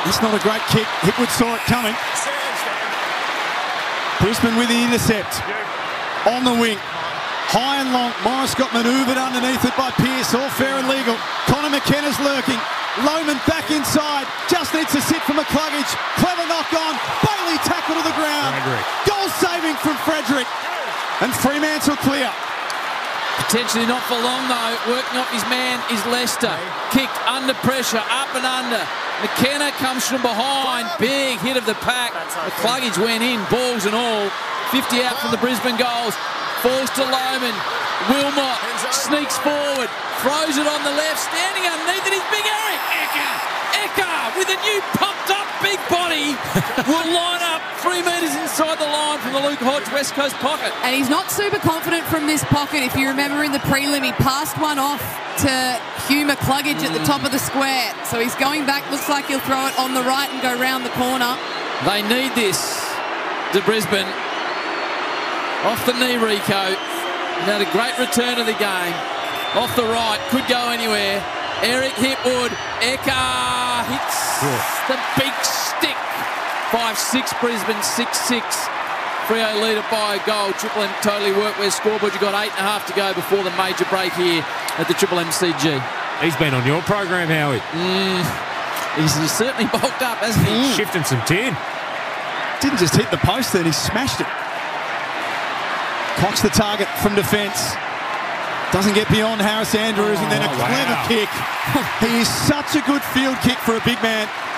It's not a great kick. Hipwood saw it coming. Brisbane with the intercept. On the wing. High and long. Morris got manoeuvred underneath it by Pearce. All fair and legal. Connor McKenna's lurking. Lohman back inside. Just needs to sit from McCluggage. Clever knock on. Bailey tackle to the ground. Frederick. Goal saving from Frederick. And Fremantle clear. Potentially not for long though. Working off his man is Lester. Kicked under pressure, up and under. McKenna comes from behind. Big hit of the pack. McCluggage went in, balls and all. 50 out from the Brisbane goals. Falls to Lohman. Wilmot sneaks forward. Throws it on the left. Standing underneath it is Big Eric. Eka with a new pumped up big body will line up 3 metres inside the line from the Luke Hodge West Coast pocket. And he's not super confident from this pocket. If you remember in the prelim, he passed one off to Hugh McCluggage at the top of the square. So he's going back. Looks like he'll throw it on the right and go round the corner. They need this to Brisbane. Off the knee, Rico. He's had a great return of the game. Off the right, could go anywhere. Eric Hipwood. Eka hits the big stick. 5-6 Brisbane, 6-6. Freo lead it by a goal. Triple M totally worked where scoreboard. You've got 8.5 to go before the major break here at the Triple MCG. He's been on your program, Howie. He's certainly bulked up, hasn't he? Shifting some tin. Didn't just hit the post then, he smashed it. Cox the target from defence. Doesn't get beyond Harris Andrews, and then a clever kick. He is such a good field kick for a big man.